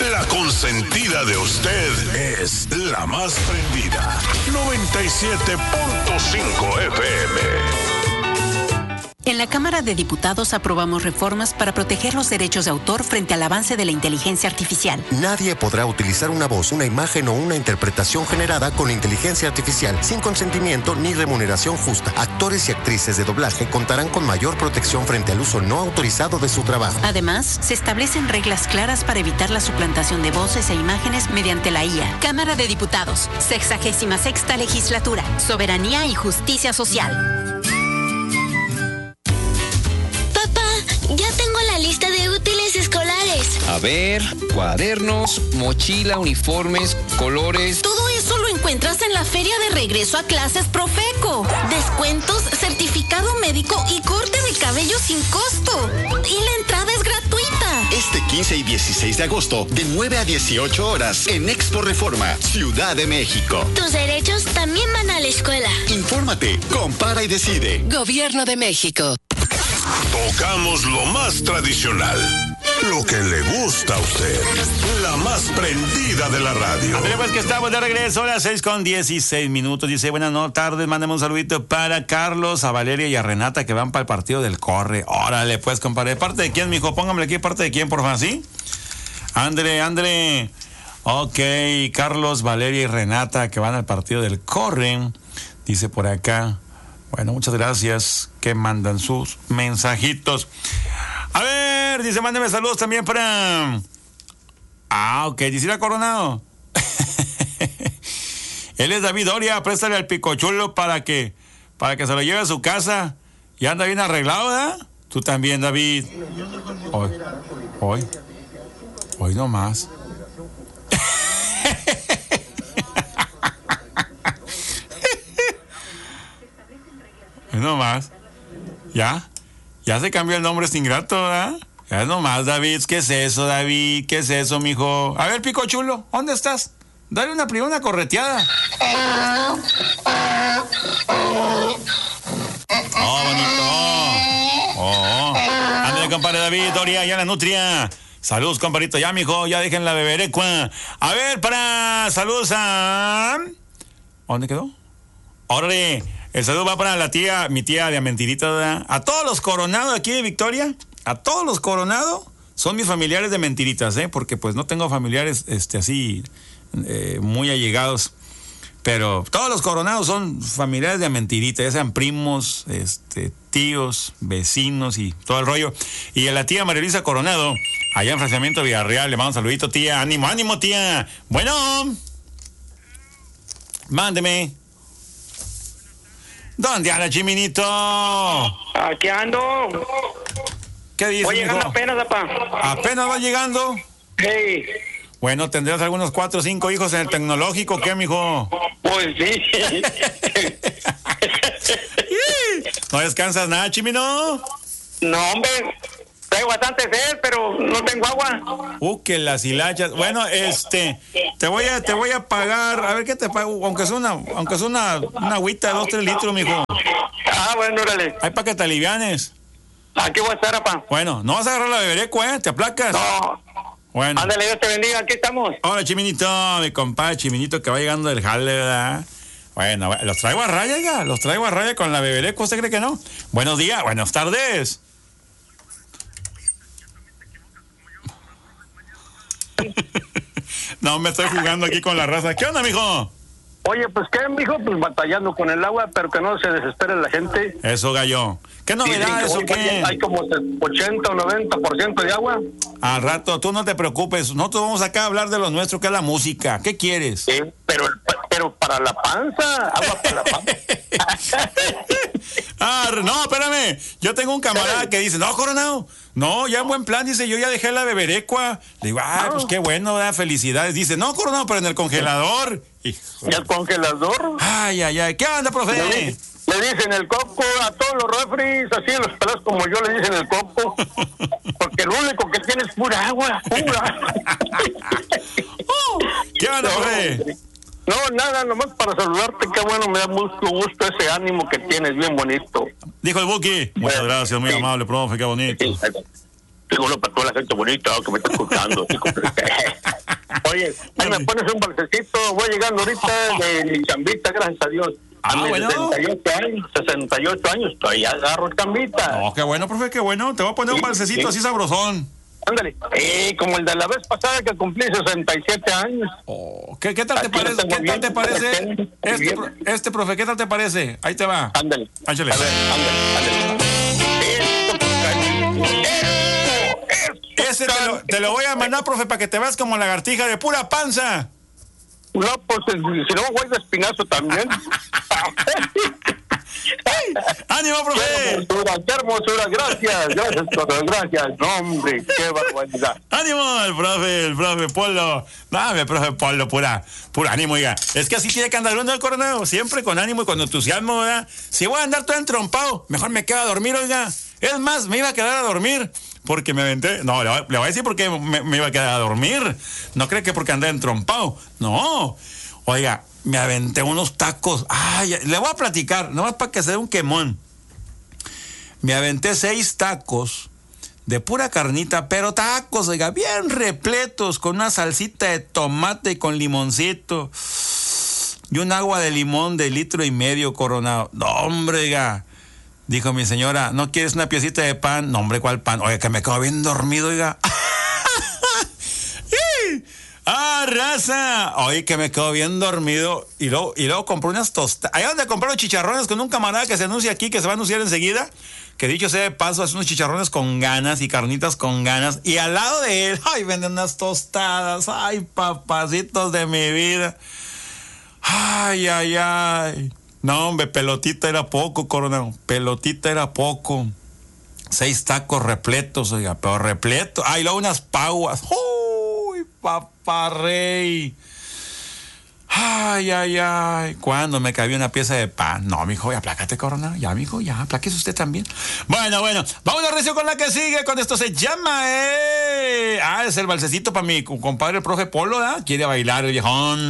La consentida de usted es la más prendida. 97.5 FM. En la Cámara de Diputados aprobamos reformas para proteger los derechos de autor frente al avance de la inteligencia artificial. Nadie podrá utilizar una voz, una imagen o una interpretación generada con inteligencia artificial sin consentimiento ni remuneración justa. Actores y actrices de doblaje contarán con mayor protección frente al uso no autorizado de su trabajo. Además, se establecen reglas claras para evitar la suplantación de voces e imágenes mediante la IA. Cámara de Diputados, 66ª Legislatura, Soberanía y Justicia Social. Ya tengo la lista de útiles escolares. A ver, cuadernos, mochila, uniformes, colores. Todo eso lo encuentras en la feria de regreso a clases Profeco. Descuentos, certificado médico y corte de cabello sin costo. Y la entrada es gratuita. Este 15 y 16 de agosto, de 9 a 18 horas, en Expo Reforma, Ciudad de México. Tus derechos también van a la escuela. Infórmate, compara y decide. Gobierno de México. Tocamos lo más tradicional, lo que le gusta a usted, la más prendida de la radio. André, pues que estamos de regreso a las 6:16. Dice, buenas tardes, mándame un saludito para Carlos, a Valeria y a Renata que van para el partido del Corre. Órale, pues, compadre. ¿Parte de quién, mijo? Póngame aquí, ¿parte de quién, por favor? ¿Sí? André. Ok, Carlos, Valeria y Renata que van al partido del Corre. Dice por acá. Bueno, muchas gracias que mandan sus mensajitos. A ver, dice, mándeme saludos también para... ok, dice Coronado. Él es David Doria, préstale al picochulo para que se lo lleve a su casa. Y anda bien arreglado, ¿verdad? Tú también, David. Hoy no más. No más. Ya se cambió el nombre, es ingrato, ¿verdad? Ya no más, David. ¿Qué es eso, David? ¿Qué es eso, mijo? A ver, pico chulo, ¿dónde estás? Dale una correteada. Bonito. Ándale, compadre David, Doria, ya la nutria. Saludos, compadrito. Ya, mijo, ya dejen la beberecua. A ver, saludos a... ¿Dónde quedó? Órale. El saludo va para mi tía de Mentirita, ¿verdad? A todos los coronados aquí de Victoria, a todos los coronados son mis familiares de Mentiritas, porque pues no tengo familiares así muy allegados, pero todos los coronados son familiares de Mentirita, ya sean primos, tíos, vecinos y todo el rollo. Y a la tía María Luisa Coronado, allá en Fraccionamiento Villarreal, le mando un saludito, tía. Ánimo, tía. Bueno, mándeme. ¿Dónde anda, Chiminito? Aquí ando. ¿Qué dices, voy llegando apenas, papá. ¿Apenas va llegando? Sí. Bueno, ¿tendrás algunos 4 o 5 hijos en el tecnológico? ¿Qué, mijo? Pues sí. ¿No descansas nada, Chimino? No, hombre. Traigo bastante sed, pero no tengo agua. Que las hilachas. Bueno, te voy a pagar. A ver qué te pago, aunque es una agüita de 2-3 litros, mijo. Bueno, órale. Hay para que te alivianes. Aquí voy a estar, papá. Bueno, no vas a agarrar la bebereco, ¿te aplacas? No. Bueno. Ándale, Dios te bendiga, aquí estamos. Hola, Chiminito, mi compadre Chiminito que va llegando del jale, ¿verdad? Bueno, los traigo a raya ya, con la bebereco, ¿usted cree que no? Buenos días, buenas tardes. No, me estoy jugando aquí con la raza. ¿Qué onda, mijo? Oye, pues qué, mijo, pues batallando con el agua, pero que no se desespere la gente. Eso, gallo. ¿Qué novedades o qué? Hay como 80 o 90% de agua. Al rato, tú no te preocupes. Nosotros vamos acá a hablar de lo nuestro, que es la música. ¿Qué quieres? Sí, pero para la panza, agua para la panza. No, espérame. Yo tengo un camarada que dice, no, Coronado, no, ya en buen plan, dice, yo ya dejé la beberecua. Le digo, pues qué bueno, ¿verdad? Felicidades. Dice, no, Coronado, pero en el congelador. ¿Y el congelador? Ay. ¿Qué onda, profe? Le dicen el coco a todos los refris, así a los pelados como yo le dicen el coco. Porque lo único que tiene es pura agua, pura. ¿Qué onda, profe? No, nada, nomás para saludarte, qué bueno, me da mucho gusto ese ánimo que tienes, bien bonito. Dijo el Buki. Muchas gracias, muy amable, profe, qué bonito. Sí, tengo uno para todo el acento bonito que me está escuchando. Oye, ahí me pones un balsecito, voy llegando ahorita de mi chambita, gracias a Dios. A mis 68 años, todavía agarro chambita. No, qué bueno, profe, qué bueno. Te voy a poner un balsecito así sabrosón. Ándale, como el de la vez pasada que cumplí 67 años. Oh, ¿qué tal te parece? ¿Qué tal te parece? Este, profe, ¿qué tal te parece? Ahí te va. Ándale. Ándale. A ver, ándale. Ese te lo voy a mandar, profe, para que te veas como lagartija de pura panza. No, pues si no, voy de espinazo también. ¡Ánimo, profe! ¡Qué hermosura! Gracias, gracias. No, hombre, qué barbaridad. ¡Ánimo! El profe Polo. No, el profe Polo, pura ánimo, oiga. Es que así tiene que andar uno el coronado, siempre con ánimo y con entusiasmo, ¿verdad? Si voy a andar todo entrompado, mejor me quedo a dormir, oiga. Es más, me iba a quedar a dormir porque me aventé. No, le voy a decir por qué me iba a quedar a dormir. No cree que porque andé entrompado. No. Oiga, me aventé unos tacos. Ay, le voy a platicar, nomás para que se dé un quemón. Me aventé 6 tacos de pura carnita, pero tacos, oiga, bien repletos, con una salsita de tomate y con limoncito. Y un agua de limón de 1.5 litros, coronado. No, hombre, oiga. Dijo mi señora, ¿no quieres una piecita de pan? No, hombre, ¿cuál pan? Oiga, que me quedo bien dormido, oiga. ¡Ah, raza! Oye, que me quedo bien dormido. Y luego compré unas tostadas. Allá donde compré los chicharrones con un camarada que se anuncia aquí, que se va a anunciar enseguida. Que dicho sea de paso, hace unos chicharrones con ganas y carnitas con ganas. Y al lado de él, ¡ay, venden unas tostadas! ¡Ay, papacitos de mi vida! ¡Ay, ay, ay! No, hombre, pelotita era poco, coronel. Pelotita era poco. 6 tacos repletos, oiga, pero repletos. ¡Ay, luego unas pauas! ¡Uy, papá rey! Ay, ay, ay. ¿Cuándo me cabía una pieza de pan? No, mijo, ya aplácate, coronel. Ya, mijo, ya, apláquese usted también. Bueno. Vámonos, recio, con la que sigue. Con esto se llama, es el balsecito para mi compadre, el profe Polo, ¿eh? Quiere bailar el viejón.